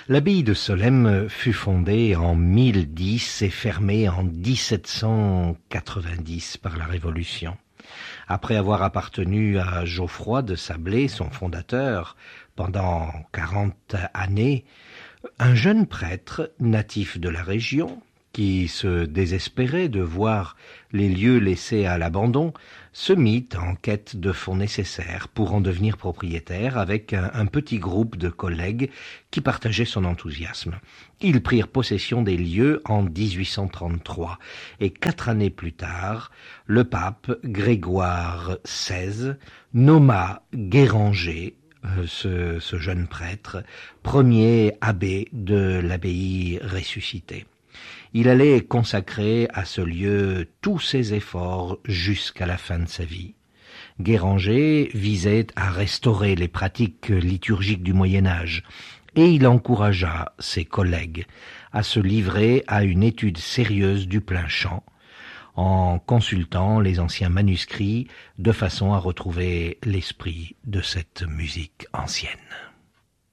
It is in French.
L'abbaye de Solesmes fut fondée en 1010 et fermée en 1790 par la Révolution. Après avoir appartenu à Geoffroy de Sablé, son fondateur, pendant 40 années, un jeune prêtre natif de la région, qui se désespérait de voir les lieux laissés à l'abandon, se mit en quête de fonds nécessaires pour en devenir propriétaire avec un petit groupe de collègues qui partageaient son enthousiasme. Ils prirent possession des lieux en 1833 et 4 années plus tard, le pape Grégoire XVI nomma Guéranger, ce jeune prêtre, premier abbé de l'abbaye ressuscitée. Il allait consacrer à ce lieu tous ses efforts jusqu'à la fin de sa vie. Guéranger visait à restaurer les pratiques liturgiques du Moyen-Âge et il encouragea ses collègues à se livrer à une étude sérieuse du plain chant en consultant les anciens manuscrits de façon à retrouver l'esprit de cette musique ancienne.